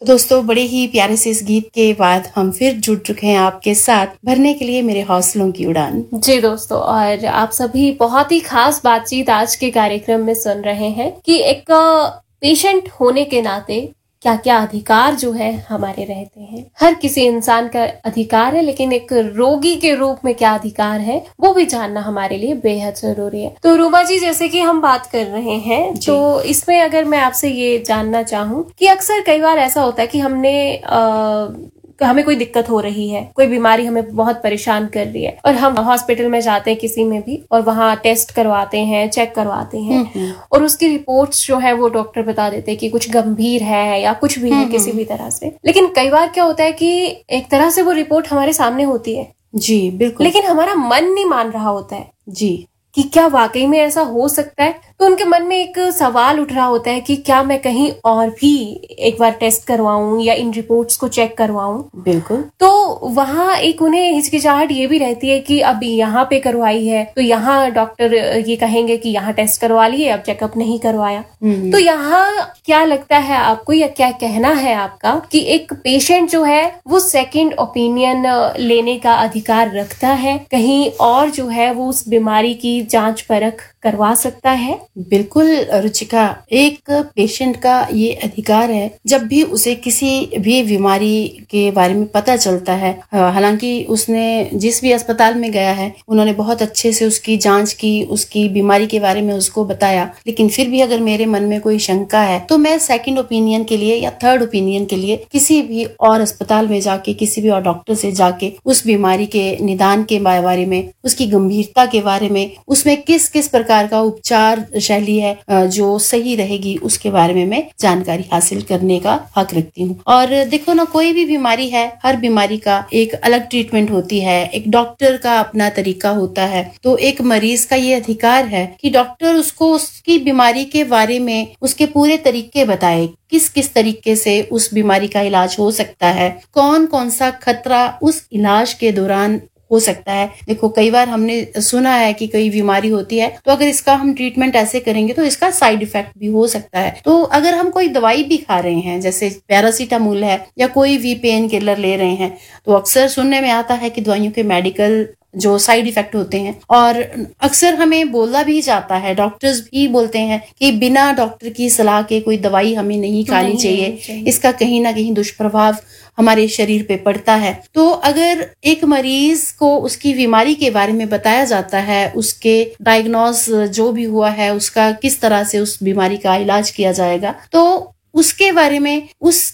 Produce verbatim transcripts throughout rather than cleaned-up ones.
दोस्तों, बड़े ही प्यारे से इस गीत के बाद हम फिर जुड़ चुके हैं आपके साथ भरने के लिए मेरे हौसलों की उड़ान। जी दोस्तों, और आप सभी बहुत ही खास बातचीत आज के कार्यक्रम में सुन रहे हैं कि एक पेशेंट होने के नाते क्या क्या अधिकार जो है हमारे रहते हैं। हर किसी इंसान का अधिकार है, लेकिन एक रोगी के रूप में क्या अधिकार है वो भी जानना हमारे लिए बेहद जरूरी है। तो रूमा जी, जैसे कि हम बात कर रहे हैं, तो इसमें अगर मैं आपसे ये जानना चाहूँ कि अक्सर कई बार ऐसा होता है कि हमने आ, हमें कोई दिक्कत हो रही है, कोई बीमारी हमें बहुत परेशान कर रही है और हम हॉस्पिटल में जाते हैं किसी में भी, और वहाँ टेस्ट करवाते हैं, चेक करवाते हैं, और उसकी रिपोर्ट्स जो है वो डॉक्टर बता देते हैं कि कुछ गंभीर है या कुछ भी है किसी भी तरह से। लेकिन कई बार क्या होता है कि एक तरह से वो रिपोर्ट हमारे सामने होती है, जी बिल्कुल, लेकिन हमारा मन नहीं मान रहा होता है जी कि क्या वाकई में ऐसा हो सकता है। तो उनके मन में एक सवाल उठ रहा होता है कि क्या मैं कहीं और भी एक बार टेस्ट करवाऊं या इन रिपोर्ट्स को चेक करवाऊं। बिल्कुल। तो वहाँ एक उन्हें हिचकिचाहट ये भी रहती है कि अब यहाँ पे करवाई है तो यहाँ डॉक्टर ये कहेंगे कि यहाँ टेस्ट करवा लिए, अब चेकअप नहीं करवाया। तो यहाँ क्या लगता है आपको, या क्या कहना है आपका कि एक पेशेंट जो है वो सेकंड ओपिनियन लेने का अधिकार रखता है, कहीं और जो है वो उस बीमारी की जांच परख करवा सकता है? बिल्कुल रुचिका, एक पेशेंट का ये अधिकार है जब भी उसे किसी भी बीमारी के बारे में पता चलता है। हालांकि उसने जिस भी अस्पताल में गया है उन्होंने बहुत अच्छे से उसकी जांच की, उसकी बीमारी के बारे में उसको बताया, लेकिन फिर भी अगर मेरे मन में कोई शंका है तो मैं सेकंड ओपिनियन के लिए या थर्ड ओपिनियन के लिए किसी भी और अस्पताल में जाके, किसी भी और डॉक्टर से जाके उस बीमारी के निदान के बारे में, उसकी गंभीरता के बारे में, उसमें किस किस प्रकार का उपचार शैली है जो सही रहेगी, उसके बारे में मैं जानकारी हासिल करने का हक रखती हूँ। और देखो ना, कोई भी बीमारी है, हर बीमारी का एक अलग ट्रीटमेंट होती है, एक डॉक्टर का अपना तरीका होता है। तो एक मरीज का ये अधिकार है कि डॉक्टर उसको उसकी बीमारी के बारे में उसके पूरे तरीके बताए, किस किस तरीके से उस बीमारी का इलाज हो सकता है, कौन कौन सा खतरा उस इलाज के दौरान हो सकता है। देखो, कई बार हमने सुना है कि कोई बीमारी होती है तो अगर इसका हम ट्रीटमेंट ऐसे करेंगे तो इसका साइड इफेक्ट भी हो सकता है। तो अगर हम कोई दवाई भी खा रहे हैं, जैसे पैरासीटामोल है या कोई भी पेन किलर ले रहे हैं, तो अक्सर सुनने में आता है कि दवाइयों के मेडिकल जो साइड इफेक्ट होते हैं, और अक्सर हमें बोला भी जाता है, डॉक्टर्स भी बोलते हैं कि बिना डॉक्टर की सलाह के कोई दवाई हमें नहीं खानी चाहिए, चाहिए, इसका कहीं ना कहीं दुष्प्रभाव हमारे शरीर पे पड़ता है। तो अगर एक मरीज को उसकी बीमारी के बारे में बताया जाता है, उसके डायग्नोस जो भी हुआ है उसका किस तरह से उस बीमारी का इलाज किया जाएगा, तो उसके बारे में,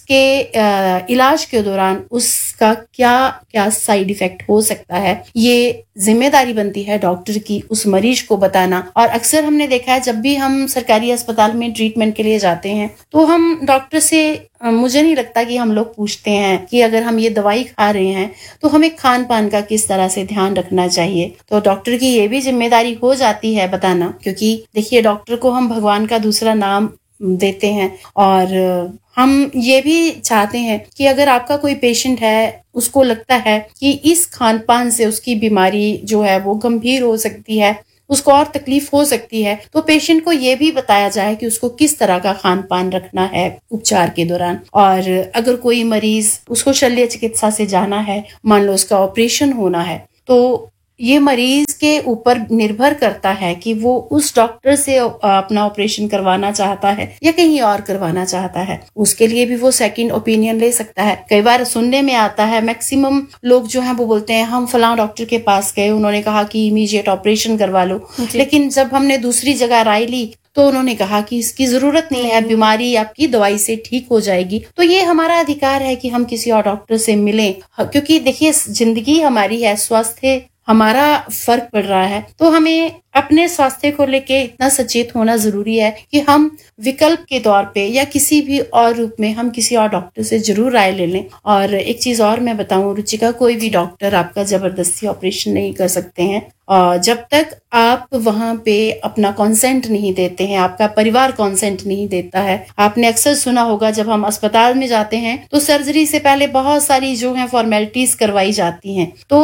उसके इलाज के दौरान उसका क्या क्या साइड इफेक्ट हो सकता है, ये जिम्मेदारी बनती है डॉक्टर की उस मरीज को बताना। और अक्सर हमने देखा है जब भी हम सरकारी अस्पताल में ट्रीटमेंट के लिए जाते हैं तो हम डॉक्टर से, मुझे नहीं लगता कि हम लोग पूछते हैं कि अगर हम ये दवाई खा रहे हैं तो हमें खान पान का किस तरह से ध्यान रखना चाहिए। तो डॉक्टर की ये भी जिम्मेदारी हो जाती है बताना, क्योंकि देखिए, डॉक्टर को हम भगवान का दूसरा नाम देते हैं, और हम ये भी चाहते हैं कि अगर आपका कोई पेशेंट है, उसको लगता है कि इस खान पान से उसकी बीमारी जो है वो गंभीर हो सकती है, उसको और तकलीफ हो सकती है, तो पेशेंट को ये भी बताया जाए कि उसको किस तरह का खान पान रखना है उपचार के दौरान। और अगर कोई मरीज, उसको शल्य चिकित्सा से जाना है, मान लो उसका ऑपरेशन होना है, तो ये मरीज के ऊपर निर्भर करता है कि वो उस डॉक्टर से अपना ऑपरेशन करवाना चाहता है या कहीं और करवाना चाहता है। उसके लिए भी वो सेकंड ओपिनियन ले सकता है। कई बार सुनने में आता है, मैक्सिमम लोग जो हैं वो बोलते हैं हम फलां डॉक्टर के पास गए, उन्होंने कहा कि इमीडिएट ऑपरेशन करवा लो, लेकिन जब हमने दूसरी जगह राय ली तो उन्होंने कहा कि इसकी जरूरत नहीं है, बीमारी आपकी दवाई से ठीक हो जाएगी। तो ये हमारा अधिकार है कि हम किसी और डॉक्टर से मिलें, क्योंकि देखिए, जिंदगी हमारी है, स्वास्थ्य हमारा फर्क पड़ रहा है, तो हमें अपने स्वास्थ्य को लेके इतना सचेत होना जरूरी है कि हम विकल्प के तौर पे या किसी भी और रूप में हम किसी और डॉक्टर से जरूर राय ले लें। और एक चीज और मैं बताऊं रुचिका, कोई भी डॉक्टर आपका जबरदस्ती ऑपरेशन नहीं कर सकते हैं, और जब तक आप वहां पे अपना कॉन्सेंट नहीं देते हैं, आपका परिवार कॉन्सेंट नहीं देता है। आपने अक्सर सुना होगा, जब हम अस्पताल में जाते हैं तो सर्जरी से पहले बहुत सारी जो है फॉर्मेलिटीज करवाई जाती हैं, तो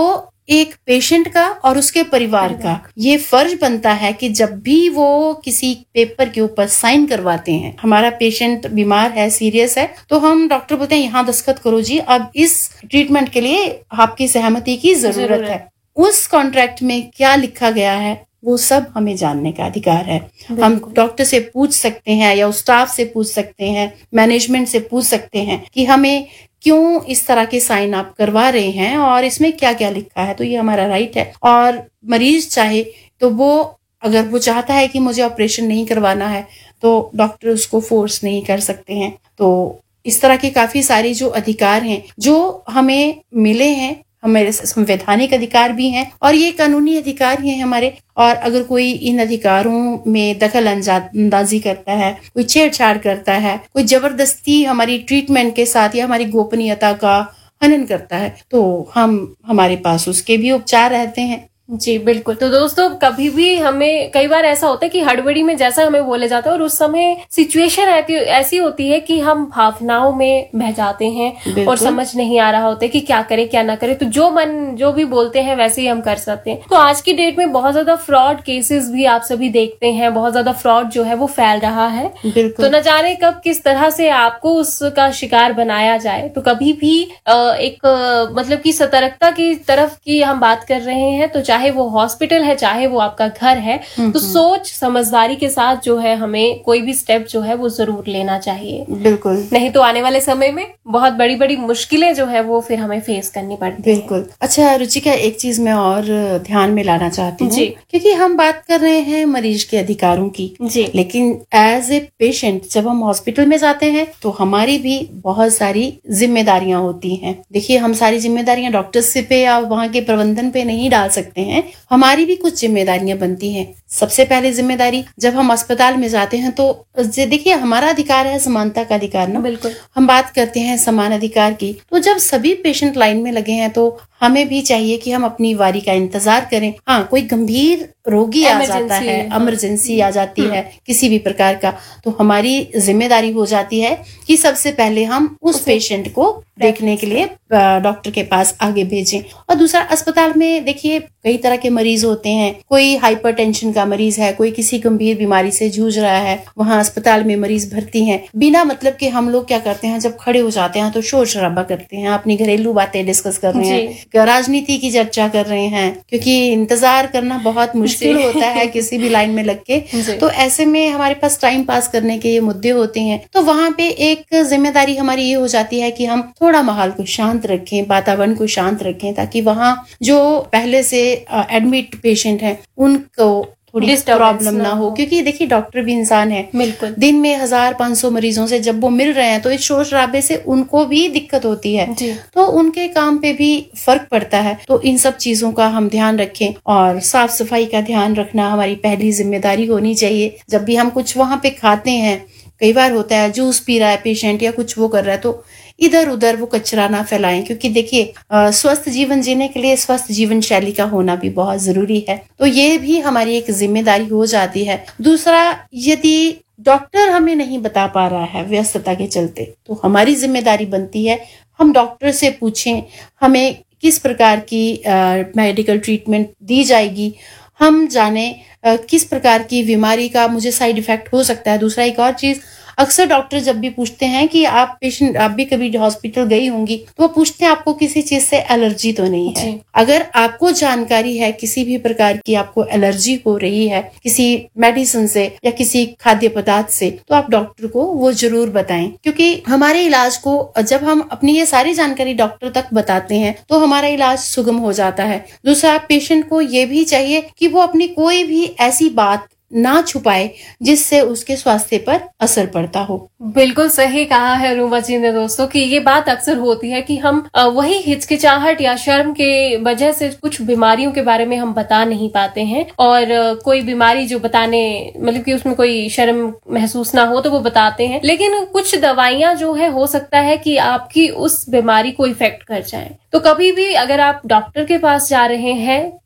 एक पेशेंट का और उसके परिवार का ये फर्ज बनता है कि जब भी वो किसी पेपर के ऊपर साइन करवाते हैं, हमारा पेशेंट बीमार है, सीरियस है, तो हम डॉक्टर बोलते हैं यहाँ दस्तखत करो जी, अब इस ट्रीटमेंट के लिए आपकी सहमति की जरूरत है। उस कॉन्ट्रैक्ट में क्या लिखा गया है वो सब हमें जानने का अधिकार है। हम डॉक्टर से पूछ सकते हैं या स्टाफ से पूछ सकते हैं, मैनेजमेंट से पूछ सकते हैं कि हमें क्यों इस तरह के साइन आप करवा रहे हैं और इसमें क्या क्या लिखा है। तो ये हमारा राइट है। और मरीज चाहे तो वो, अगर वो चाहता है कि मुझे ऑपरेशन नहीं करवाना है, तो डॉक्टर उसको फोर्स नहीं कर सकते हैं। तो इस तरह के काफी सारे जो अधिकार हैं जो हमें मिले हैं, हमारे संवैधानिक अधिकार भी हैं और ये कानूनी अधिकार ही हैं हमारे। और अगर कोई इन अधिकारों में दखल अंदाजी करता है, कोई छेड़छाड़ करता है, कोई जबरदस्ती हमारी ट्रीटमेंट के साथ या हमारी गोपनीयता का हनन करता है, तो हम हमारे पास उसके भी उपचार रहते हैं। जी बिल्कुल। तो दोस्तों, कभी भी हमें, कई बार ऐसा होता है कि हड़बड़ी में जैसा हमें बोले जाता है और उस समय सिचुएशन ऐसी होती है कि हम भावनाओं में बह जाते हैं और समझ नहीं आ रहा होता है कि क्या करें क्या ना करें, तो जो मन जो भी बोलते हैं वैसे ही हम कर सकते हैं। तो आज की डेट में बहुत ज्यादा फ्रॉड केसेस भी आप सभी देखते हैं, बहुत ज्यादा फ्रॉड जो है वो फैल रहा है। तो न जाने कब किस तरह से आपको उसका शिकार बनाया जाए। तो कभी भी एक मतलब की सतर्कता की तरफ की हम बात कर रहे हैं, तो चाहे वो हॉस्पिटल है, चाहे वो आपका घर है, तो सोच समझदारी के साथ जो है हमें कोई भी स्टेप जो है वो जरूर लेना चाहिए। बिल्कुल, नहीं तो आने वाले समय में बहुत बड़ी बड़ी मुश्किलें जो है वो फिर हमें फेस करनी पड़ती है। बिल्कुल। अच्छा रुचिका, एक चीज मैं और ध्यान में लाना चाहती हूँ, क्योंकि हम बात कर रहे हैं मरीज के अधिकारों की जी, लेकिन एज ए पेशेंट जब हम हॉस्पिटल में जाते हैं तो हमारी भी बहुत सारी जिम्मेदारियां होती हैं। देखिए, हम सारी जिम्मेदारियां डॉक्टर्स पे या वहाँ के प्रबंधन पे नहीं डाल सकते हैं, हमारी भी कुछ जिम्मेदारियां बनती हैं। सबसे पहले जिम्मेदारी, जब हम अस्पताल में जाते हैं तो देखिए हमारा अधिकार है समानता का अधिकार ना। बिल्कुल, हम बात करते हैं समान अधिकार की। तो जब सभी पेशेंट लाइन में लगे हैं तो हमें भी चाहिए कि हम अपनी बारी का इंतजार करें। हाँ, कोई गंभीर रोगी आ जाता है, इमरजेंसी आ जाती है किसी भी प्रकार का, तो हमारी जिम्मेदारी हो जाती है कि सबसे पहले हम उस पेशेंट को देखने के लिए डॉक्टर के पास आगे भेजें। और दूसरा, अस्पताल में देखिए कई तरह के मरीज होते हैं। कोई हाइपरटेंशन का मरीज है, कोई किसी गंभीर बीमारी से जूझ रहा है, वहाँ अस्पताल में मरीज भर्ती हैं। बिना मतलब के हम लोग क्या करते हैं, जब खड़े हो जाते हैं तो शोर शराबा करते हैं, अपनी घरेलू बातें डिस्कस कर रहे हैं, राजनीति की चर्चा कर रहे हैं, क्योंकि इंतजार करना बहुत मुश्किल होता है किसी भी लाइन में लग के। तो ऐसे में हमारे पास टाइम पास करने के ये मुद्दे होते हैं। तो वहाँ पे एक जिम्मेदारी हमारी ये हो जाती है कि हम थोड़ा माहौल को शांत रखें, वातावरण को शांत रखें, ताकि वहाँ जो पहले से एडमिट पेशेंट हैं उनको थोड़ी प्रॉब्लम ना हो, क्योंकि देखिए डॉक्टर भी इंसान है। बिल्कुल, दिन में हजार पांच सौ मरीजों से जब वो मिल रहे हैं तो इस शोर शराबे से उनको भी दिक्कत होती है, तो उनके काम पे भी फर्क पड़ता है। तो इन सब चीजों का हम ध्यान रखें और साफ सफाई का ध्यान रखना हमारी पहली जिम्मेदारी होनी चाहिए। जब भी हम कुछ वहां पे खाते हैं, कई बार होता है जूस पी रहा है पेशेंट या कुछ वो कर रहा है, तो इधर उधर वो कचरा ना फैलाएं, क्योंकि देखिए स्वस्थ जीवन जीने के लिए स्वस्थ जीवन शैली का होना भी बहुत जरूरी है। तो ये भी हमारी एक जिम्मेदारी हो जाती है। दूसरा, यदि डॉक्टर हमें नहीं बता पा रहा है व्यस्तता के चलते, तो हमारी जिम्मेदारी बनती है हम डॉक्टर से पूछें हमें किस प्रकार की मेडिकल ट्रीटमेंट दी जाएगी, हम जाने किस प्रकार की बीमारी का मुझे साइड इफेक्ट हो सकता है। दूसरा, एक और चीज, अक्सर डॉक्टर जब भी पूछते हैं कि आप पेशेंट, आप भी कभी हॉस्पिटल गई होंगी, तो वो पूछते हैं आपको किसी चीज से एलर्जी तो नहीं है। अगर आपको जानकारी है किसी भी प्रकार की आपको एलर्जी हो रही है किसी मेडिसिन से या किसी खाद्य पदार्थ से, तो आप डॉक्टर को वो जरूर बताएं, क्योंकि हमारे इलाज को जब हम अपनी ये सारी जानकारी डॉक्टर तक बताते हैं तो हमारा इलाज सुगम हो जाता है। दूसरा, पेशेंट को ये भी चाहिए कि वो अपनी कोई भी ऐसी बात ना छुपाए जिससे उसके स्वास्थ्य पर असर पड़ता हो। बिल्कुल सही कहा है रूमा जी ने दोस्तों कि ये बात अक्सर होती है कि हम वही हिचकिचाहट या शर्म के वजह से कुछ बीमारियों के बारे में हम बता नहीं पाते हैं, और कोई बीमारी जो बताने मतलब कि उसमें कोई शर्म महसूस ना हो तो वो बताते हैं। लेकिन कुछ दवाइयां जो है हो सकता है कि आपकी उस बीमारी को इफेक्ट कर जाए। तो कभी भी अगर आप डॉक्टर के पास जा रहे हैं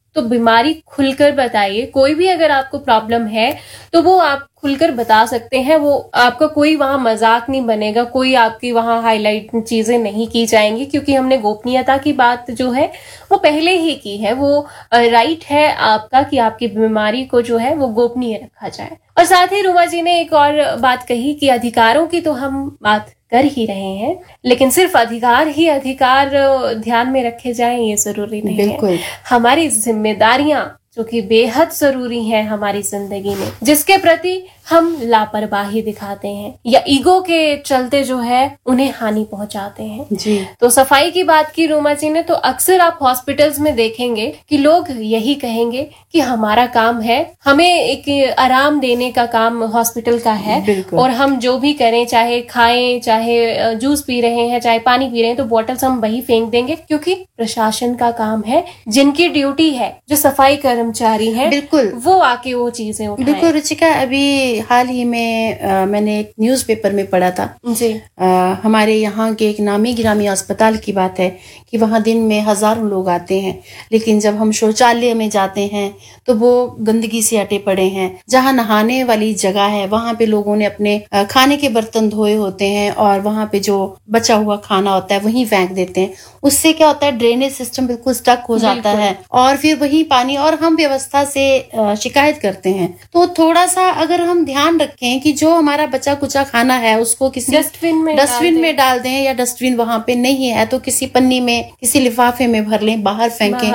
तो बीमारी खुलकर बताइए। कोई भी अगर आपको प्रॉब्लम है तो वो आप खुलकर बता सकते हैं। वो आपका कोई वहां मजाक नहीं बनेगा, कोई आपकी वहां हाईलाइट चीजें नहीं की जाएंगी, क्योंकि हमने गोपनीयता की बात जो है वो पहले ही की है। वो राइट है आपका कि आपकी बीमारी को जो है वो गोपनीय रखा जाए। और साथ ही रुमा जी ने एक और बात कही कि अधिकारों की तो हम बात कर ही रहे हैं, लेकिन सिर्फ अधिकार ही अधिकार ध्यान में रखे जाएं ये जरूरी नहीं है। हमारी जिम्मेदारियां जो कि बेहद जरूरी है हमारी जिंदगी में, जिसके प्रति हम लापरवाही दिखाते हैं या ईगो के चलते जो है उन्हें हानि पहुंचाते हैं जी। तो सफाई की बात की रोमा जी ने, तो अक्सर आप हॉस्पिटल्स में देखेंगे कि लोग यही कहेंगे कि हमारा काम है, हमें एक आराम देने का काम हॉस्पिटल का है, और हम जो भी करें, चाहे खाएं, चाहे जूस पी रहे हैं, चाहे पानी पी रहे हैं, तो बॉटल्स हम वही फेंक देंगे, क्योंकि प्रशासन का काम है, जिनकी ड्यूटी है, जो सफाई कर्मचारी हैं, बिल्कुल वो आके वो चीजें उठाएं। बिल्कुल रुचिका, अभी हाल ही में आ, मैंने एक न्यूज़पेपर में पढ़ा था जी। आ, हमारे यहाँ के एक नामी गिरामी अस्पताल की बात है कि वहाँ दिन में हजारों लोग आते हैं, लेकिन जब हम शौचालय में जाते हैं तो वो गंदगी से अटे पड़े हैं। जहाँ नहाने वाली जगह है वहाँ पे लोगों ने अपने खाने के बर्तन धोए होते हैं और वहाँ पे जो बचा हुआ खाना होता है वहीं फेंक देते हैं। उससे क्या होता है, ड्रेनेज सिस्टम बिल्कुल स्टक हो जाता है और फिर वही पानी, और हम व्यवस्था से शिकायत करते हैं। तो थोड़ा सा अगर हम ध्यान रखें कि जो हमारा बचा कुचा खाना है उसको किसी डस्टबिन में डस्टबिन में डाल दें, या डस्टबिन वहां पे नहीं है तो किसी पन्नी में, किसी लिफाफे में भर लें, बाहर फेंकें।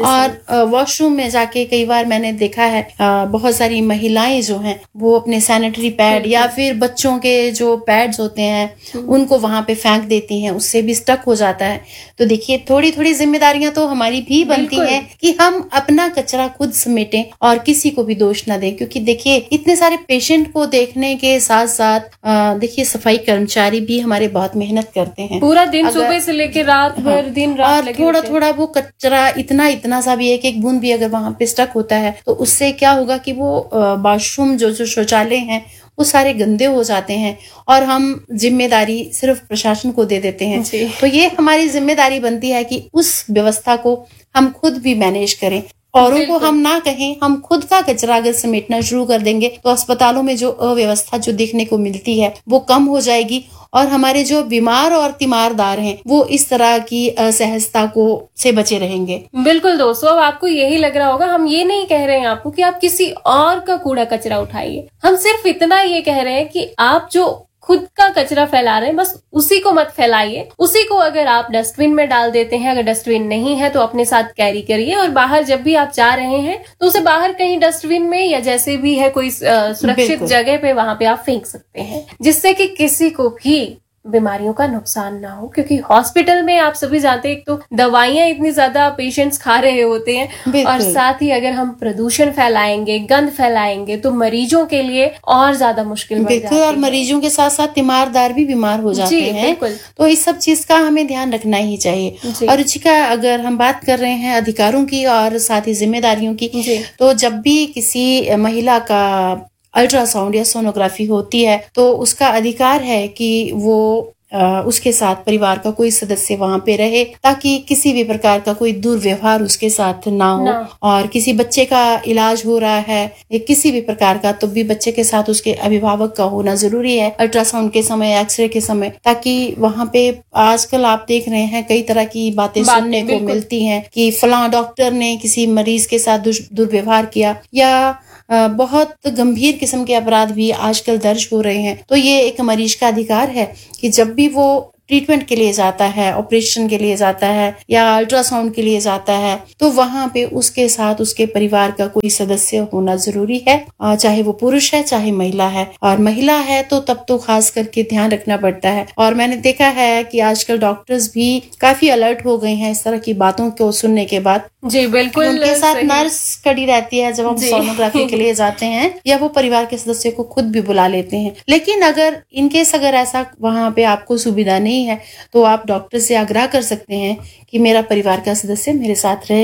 और वॉशरूम में जाके कई बार मैंने देखा है बहुत सारी महिलाएं जो हैं वो अपने सैनिटरी पैड या फिर बच्चों के जो पैड्स होते हैं उनको वहां पे फेंक देती हैं, उससे भी स्टक हो जाता है। तो देखिए, थोड़ी थोड़ी जिम्मेदारियां तो हमारी भी बनती हैं कि हम अपना कचरा खुद समेटें और किसी को भी दोष ना दें, क्योंकि देखिए इतने सारे पेशेंट को देखने के साथ साथ देखिए सफाई कर्मचारी भी हमारे बहुत मेहनत करते हैं, पूरा दिन, सुबह से लेकर रात भर, हाँ, दिन रात, और थोड़ा थोड़ा वो कचरा इतना इतना सा भी, एक एक बूंद भी अगर वहां पे स्टक होता है तो उससे क्या होगा कि वो वॉशरूम जो जो शौचालय हैं वो सारे गंदे हो जाते हैं और हम जिम्मेदारी सिर्फ प्रशासन को दे देते हैं। तो ये हमारी जिम्मेदारी बनती है कि उस व्यवस्था को हम खुद भी मैनेज करें, औरों को हम ना कहें। हम खुद का कचरा अगर समेटना शुरू कर देंगे तो अस्पतालों में जो अव्यवस्था जो देखने को मिलती है वो कम हो जाएगी, और हमारे जो बीमार और तीमारदार हैं वो इस तरह की असहजता को से बचे रहेंगे। बिल्कुल दोस्तों, अब आपको यही लग रहा होगा, हम ये नहीं कह रहे हैं आपको कि आप किसी और का कूड़ा कचरा उठाइए, हम सिर्फ इतना ये कह रहे हैं कि आप जो खुद का कचरा फैला रहे हैं बस उसी को मत फैलाइए। उसी को अगर आप डस्टबिन में डाल देते हैं, अगर डस्टबिन नहीं है तो अपने साथ कैरी करिए, और बाहर जब भी आप जा रहे हैं तो उसे बाहर कहीं डस्टबिन में या जैसे भी है कोई सुरक्षित जगह पे वहां पे आप फेंक सकते हैं, जिससे कि किसी को भी बीमारियों का नुकसान ना हो। क्योंकि हॉस्पिटल में आप सभी जानते हैं, एक तो दवाइयां इतनी ज्यादा पेशेंट्स खा रहे होते हैं, और साथ ही अगर हम प्रदूषण फैलाएंगे, गंद फैलाएंगे तो मरीजों के लिए और ज्यादा मुश्किल बढ़ जाती है, और मरीजों के साथ साथ तीमारदार भी बीमार हो जाते हैं। तो इस सब चीज का हमें ध्यान रखना ही चाहिए। और रुचिका, अगर हम बात कर रहे हैं अधिकारों की और साथ ही जिम्मेदारियों की, तो जब भी किसी महिला का अल्ट्रासाउंड या सोनोग्राफी होती है तो उसका अधिकार है कि वो आ, उसके साथ परिवार का कोई सदस्य वहां पे रहे, ताकि किसी भी प्रकार का कोई दुर्व्यवहार उसके साथ ना हो ना। और किसी बच्चे का इलाज हो रहा है या किसी भी प्रकार का, तो भी बच्चे के साथ उसके अभिभावक का होना जरूरी है अल्ट्रासाउंड के समय, एक्सरे के समय, ताकि वहां पे आजकल आप देख रहे हैं कई तरह की बातें बात सुनने को मिलती हैं कि फलां डॉक्टर ने किसी मरीज के साथ दुर्व्यवहार किया, या बहुत गंभीर किस्म के अपराध भी आजकल दर्ज हो रहे हैं। तो ये एक मरीज का अधिकार है कि जब भी वो ट्रीटमेंट के लिए जाता है, ऑपरेशन के लिए जाता है या अल्ट्रासाउंड के लिए जाता है, तो वहां पे उसके साथ उसके परिवार का कोई सदस्य होना जरूरी है, चाहे वो पुरुष है चाहे महिला है। और महिला है तो तब तो खास करके ध्यान रखना पड़ता है। और मैंने देखा है कि आजकल डॉक्टर्स भी काफी अलर्ट हो गए हैं इस तरह की बातों को सुनने के बाद। जी बिल्कुल, उनके साथ नर्स खड़ी रहती है जब हम सोनोग्राफी के लिए जाते हैं, या वो परिवार के सदस्य को खुद भी बुला लेते हैं। लेकिन अगर इनकेस अगर ऐसा वहां पे आपको सुविधा नहीं है तो आप डॉक्टर से आग्रह कर सकते हैं कि मेरा परिवार का सदस्य मेरे साथ रहेगा,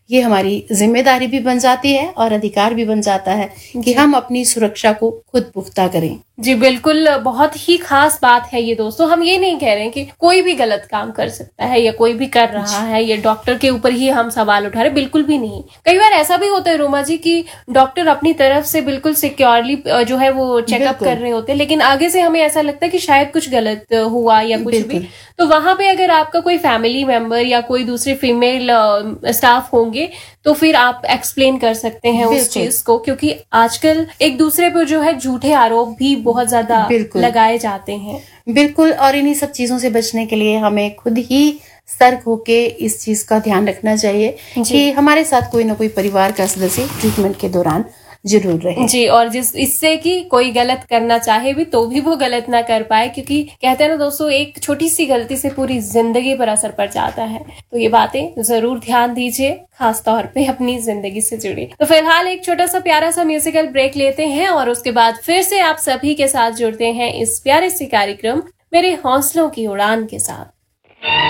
ये हमारी जिम्मेदारी भी बन जाती है और अधिकार भी बन जाता है कि हम अपनी सुरक्षा को खुद पुख्ता करें। जी बिल्कुल, बहुत ही खास बात है ये दोस्तों। हम ये नहीं कह रहे हैं कि कोई भी गलत काम कर सकता है या कोई भी कर रहा है, ये डॉक्टर के ऊपर ही हम सवाल उठा रहे, बिल्कुल भी नहीं। कई बार ऐसा भी होता है रोमा जी कि डॉक्टर अपनी तरफ से बिल्कुल सिक्योरली जो है वो चेकअप कर रहे होते हैं, लेकिन आगे से हमें ऐसा लगता है कि शायद कुछ गलत हुआ या कुछ भी, तो वहां पे अगर आपका कोई फैमिली मेंबर या कोई दूसरे फीमेल स्टाफ होंगे तो फिर आप एक्सप्लेन कर सकते हैं उस चीज को, क्योंकि आजकल एक दूसरे पर जो है झूठे आरोप भी बहुत ज्यादा लगाए जाते हैं। बिल्कुल, और इन्हीं सब चीजों से बचने के लिए हमें खुद ही सतर्क होके इस चीज का ध्यान रखना चाहिए कि हमारे साथ कोई ना कोई परिवार का सदस्य ट्रीटमेंट के दौरान जरूर रहे। जी, और जिस इससे कि कोई गलत करना चाहे भी तो भी वो गलत ना कर पाए, क्योंकि कहते हैं ना दोस्तों, एक छोटी सी गलती से पूरी जिंदगी पर असर पड़ जाता है। तो ये बातें जरूर ध्यान दीजिए, खास तौर पे अपनी जिंदगी से जुड़ी। तो फिलहाल एक छोटा सा प्यारा सा म्यूजिकल ब्रेक लेते हैं और उसके बाद फिर से आप सभी के साथ जुड़ते हैं इस प्यारे से कार्यक्रम मेरे हौसलों की उड़ान के साथ।